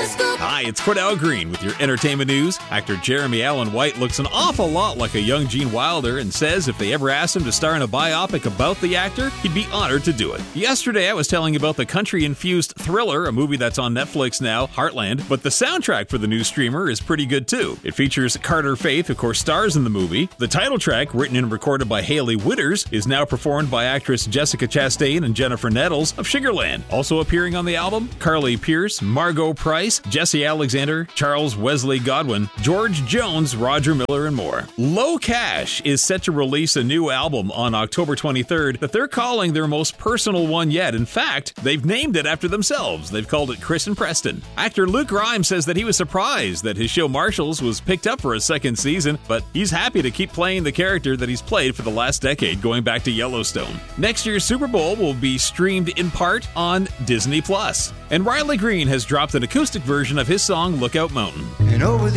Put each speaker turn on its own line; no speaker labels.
Hi, it's Cordell Green with your entertainment news. Actor Jeremy Allen White looks an awful lot like a young Gene Wilder and says if they ever asked him to star in a biopic about the actor, he'd be honored to do it. Yesterday, I was telling you about the country-infused thriller, a movie that's on Netflix now, Heartland, but the soundtrack for the new streamer is pretty good too. It features Carter Faith, who of course stars in the movie. The title track, written and recorded by Hailey Whitters, is now performed by actress Jessica Chastain and Jennifer Nettles of Sugarland. Also appearing on the album, Carly Pearce, Margot Price, Jesse Alexander, Charles Wesley Godwin, George Jones, Roger Miller, and more. Low Cash is set to release a new album on October 23rd that they're calling their most personal one yet. In fact, they've named it after themselves. They've called it Chris and Preston. Actor Luke Grimes says that he was surprised that his show Marshalls was picked up for a second season, but he's happy to keep playing the character that he's played for the last decade, going back to Yellowstone. Next year's Super Bowl will be streamed in part on Disney+. And Riley Green has dropped an acoustic version of his song Lookout Mountain.
And over